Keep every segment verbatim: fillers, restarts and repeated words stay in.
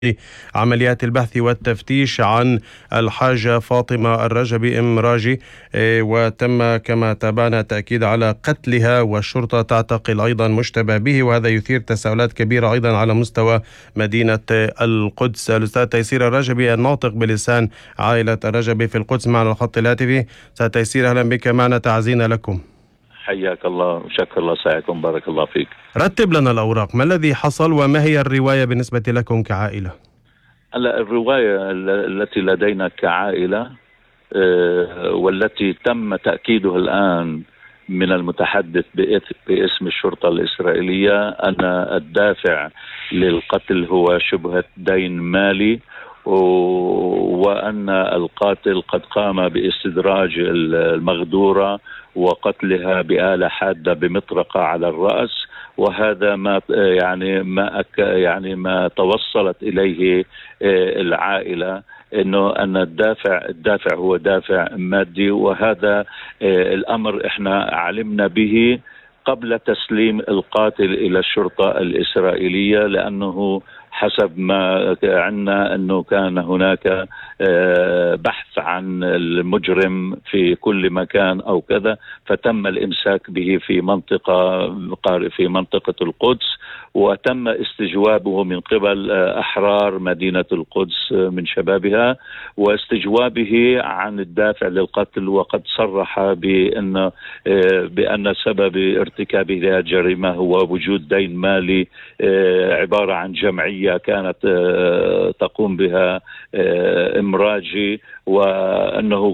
عمليات البحث والتفتيش عن الحاجة فاطمة الرجبي ام راجي، وتم كما تابعنا تأكيد على قتلها، والشرطة تعتقل أيضا مشتبه به، وهذا يثير تساؤلات كبيرة أيضا على مستوى مدينة القدس. الأستاذ تيسير الرجبي الناطق بلسان عائلة الرجبي في القدس معنا الخط الهاتفي. أستاذ تيسير أهلا بك معنا، تعزينا لكم. حياك الله وشكر الله ساعكم، بارك الله فيك. رتب لنا الأوراق، ما الذي حصل وما هي الرواية بالنسبة لكم كعائلة؟ هلا الرواية التي لدينا كعائلة والتي تم تأكيدها الآن من المتحدث باسم الشرطة الإسرائيلية أن الدافع للقتل هو شبهة دين مالي، وأن القاتل قد قام باستدراج المغدورة وقتلها بآلة حادة بمطرقة على الرأس، وهذا ما يعني ما يعني ما توصلت إليه العائلة، انه ان الدافع الدافع هو دافع مادي، وهذا الامر احنا علمنا به قبل تسليم القاتل الى الشرطة الإسرائيلية، لانه حسب ما عندنا انه كان هناك بحث عن المجرم في كل مكان او كذا، فتم الامساك به في منطقة في منطقة القدس، وتم استجوابه من قبل احرار مدينة القدس من شبابها، واستجوابه عن الدافع للقتل، وقد صرح بان بان سبب ارتكابه لهذه الجريمة هو وجود دين مالي عبارة عن جمعية كانت تقوم بها امراجي، وأنه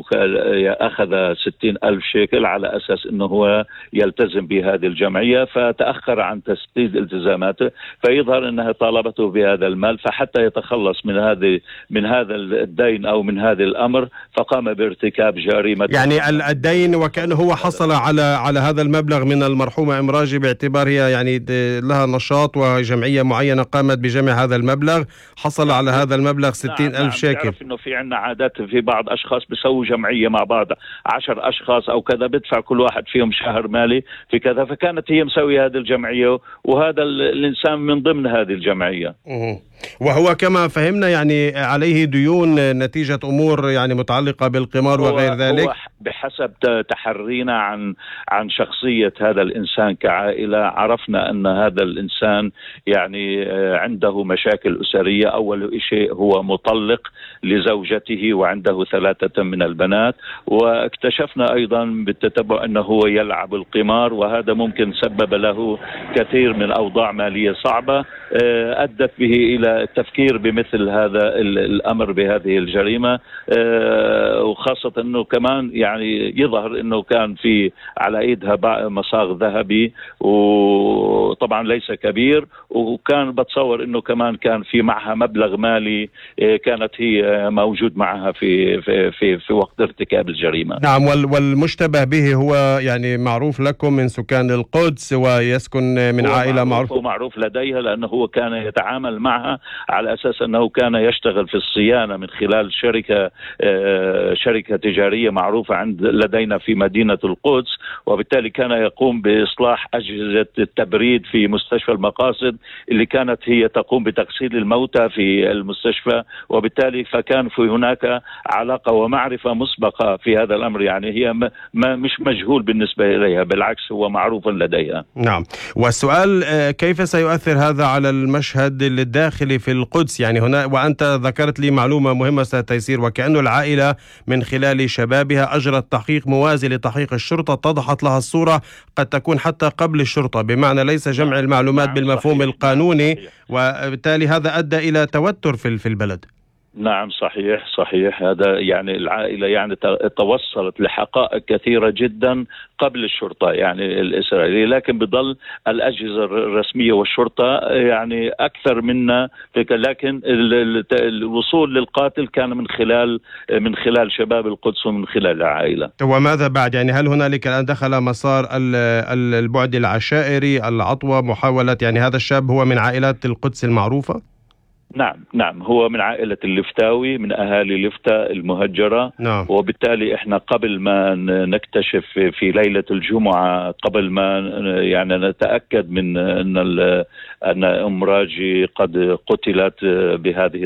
أخذ ستين ألف شيكل على أساس أنه هو يلتزم بهذه الجمعية، فتأخر عن تسديد التزاماته، فيظهر أنها طالبته بهذا المال، فحتى يتخلص من هذه من هذا الدين أو من هذا الأمر فقام بارتكاب جريمة. يعني الدين وكأنه هو حصل على على هذا المبلغ من المرحومة امراجي، باعتبار هي يعني لها نشاط وجمعية معينة قامت بجمع هذا المبلغ، حصل على هذا المبلغ ستين ألف شيكل. تعرف انه في عندنا عادات، في بعض اشخاص بيسووا جمعية مع بعض عشر اشخاص او كذا، بدفع كل واحد فيهم شهر مالي في كذا، فكانت هي مسوية هذه الجمعية، وهذا الانسان من ضمن هذه الجمعية. وهو كما فهمنا يعني عليه ديون نتيجة امور يعني متعلقة بالقمار وغير ذلك. هو بحسب تحرينا عن عن شخصية هذا الانسان كعائلة، عرفنا ان هذا الانسان يعني عنده مشاكل اسرية. اول شيء هو مطلق لزوجته وعنده ثلاثة من البنات، واكتشفنا ايضا بالتتبع انه هو يلعب القمار، وهذا ممكن سبب له كثير من اوضاع مالية صعبة ادت به الى التفكير بمثل هذا الامر بهذه الجريمة، وخاصة انه كمان يعني يظهر انه كان في على ايدها مصاغ ذهبي، وطبعا ليس كبير، وكان بتصور انه كمان كان في معها مبلغ مالي كانت هي موجود معها في في في, في وقت ارتكاب الجريمة. نعم، والمشتبه به هو يعني معروف لكم من سكان القدس ويسكن من عائلة معروف ومعروف لديها، لانه هو كان يتعامل معها على أساس أنه كان يشتغل في الصيانة من خلال شركة شركة تجارية معروفة عند لدينا في مدينة القدس، وبالتالي كان يقوم بإصلاح أجهزة التبريد في مستشفى المقاصد اللي كانت هي تقوم بتغسيل الموتى في المستشفى، وبالتالي فكان في هناك علاقة ومعرفة مسبقة في هذا الأمر، يعني هي ما مش مجهول بالنسبة إليها، بالعكس هو معروف لديها. نعم، والسؤال كيف سيؤثر هذا على المشهد الداخلي في القدس؟ يعني هنا وأنت ذكرت لي معلومة مهمة أستاذ تيسير، وكأنه العائلة من خلال شبابها أجرت تحقيق موازي لتحقيق الشرطة، اتضحت لها الصورة قد تكون حتى قبل الشرطة، بمعنى ليس جمع المعلومات بالمفهوم القانوني، وبالتالي هذا أدى إلى توتر في البلد. نعم صحيح صحيح هذا يعني العائلة يعني توصلت لحقائق كثيرة جدا قبل الشرطة يعني الإسرائيلية، لكن بضل الأجهزة الرسمية والشرطة يعني أكثر منا، لكن الوصول للقاتل كان من خلال من خلال شباب القدس ومن خلال العائلة. وماذا بعد؟ يعني هل هنالك الآن دخل مسار البعد العشائري، العطوة، محاولة يعني هذا الشاب هو من عائلات القدس المعروفة؟ نعم نعم هو من عائلة اللفتاوي، من أهالي لفتا المهجرة. نعم. وبالتالي إحنا قبل ما نكتشف في ليلة الجمعة، قبل ما يعني نتأكد من أن أن أم راجي قد قتلت بهذه